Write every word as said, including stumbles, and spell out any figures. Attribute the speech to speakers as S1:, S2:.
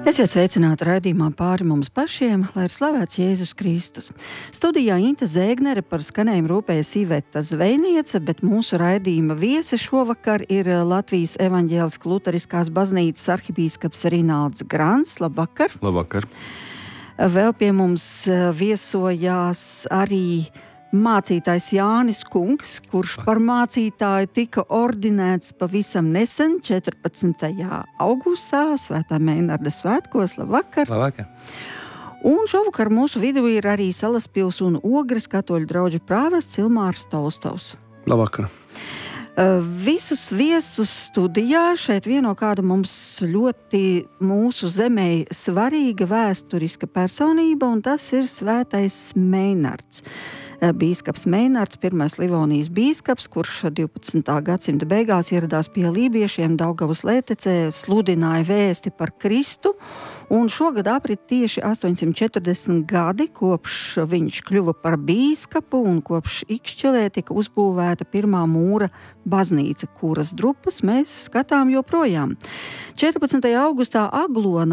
S1: Esiet sveicināti raidījumā Pāri mums pašiem, lai ir slavēts Jēzus Kristus. Studijā Inte Zēgnere, par skanējumu rūpējas Iveta Zvejniece, bet mūsu raidījuma viesi šovakar ir Latvijas evaņģēliskās luteriskās baznīcas arhibīskaps Rinalds Grants. Labvakar!
S2: Labvakar!
S1: Vēl pie mums viesojās arī mācītājs Jānis Kungs, kurš par mācītāju tika ordinēts pavisam nesen, četrpadsmitajā augustā, Svētā Meinarda svētkos. Labvakar!
S2: Labvakar!
S1: Un šovakar mūsu vidū ir arī Salaspils un Ogres katoļu draugu prāvests Ilmārs Tolstovs.
S2: Labvakar!
S1: Visus viesus studijā šeit vieno kāda mums ļoti mūsu zemē svarīga vēsturiska personība, un tas ir Svētais Meinards. Bīskaps Meinards, pirmais Livonijas bīskaps, kurš divpadsmitā gadsimta beigās ieradās pie lībiešiem Daugavas Lētecē, sludināja vēsti par Kristu, un šogad aprit tieši astoņsimt četrdesmit gadi, kopš viņš kļuva par bīskapu, un kopš Ikšķelē tika uzbūvēta pirmā mūra baznīca, kuras drupas mēs skatām joprojām. četrpadsmitajā augustā Aglonā